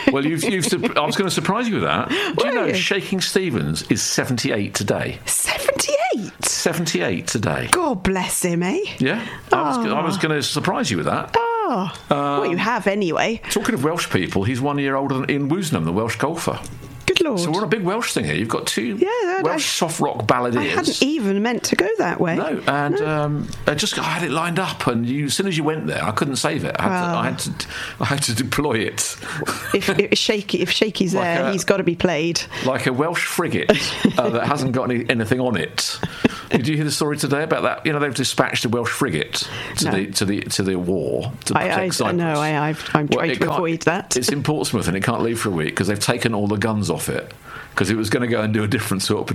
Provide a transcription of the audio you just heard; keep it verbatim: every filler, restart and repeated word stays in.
Well, you've, you've, I was going to surprise you with that. Do you know you? Shaking Stevens is seventy-eight today? seventy-eight? seventy-eight today. God bless him, eh? Yeah, I was, I was going to surprise you with that. Oh, well, you have anyway. Talking of Welsh people, he's one year older than Ian Woosnam, the Welsh golfer. Good Lord. So we're on a big Welsh thing here. You've got two Yeah, that- Welsh I- soft rock balladeers. I hadn't even meant to go that way. No, and Um, I just I had it lined up, and you, as soon as you went there, I couldn't save it. I had, to, I had to, I had to deploy it If, if shaky, if Shaky's Like there, a- he's got to be played. like a Welsh frigate uh, that hasn't got any, anything on it. Did you hear the story today about that? You know, they've dispatched a Welsh frigate to No. the to the to the war to protect I, I Cyprus. know. I, I've, I'm Well, trying it to can't- avoid that. It's in Portsmouth, and it can't leave for a week because they've taken all the guns off it because it was going to go and do a different sort of